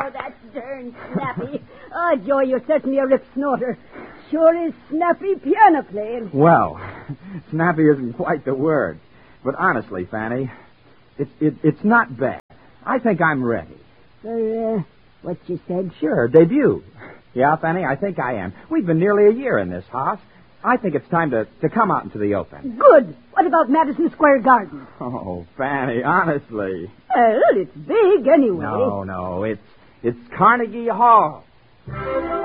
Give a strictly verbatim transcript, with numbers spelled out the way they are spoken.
Oh, that's darn snappy. Oh, Joe, you're certainly a rip snorter. Sure is snappy piano playing. Well, snappy isn't quite the word. But honestly, Fanny, it, it, it's not bad. I think I'm ready. For, uh, what you said? Sure, debut. Yeah, Fanny, I think I am. We've been nearly a year in this house. I think it's time to, to come out into the open. Good. What about Madison Square Garden? Oh, Fanny, honestly. Well, it's big anyway. No, no, it's it's Carnegie Hall.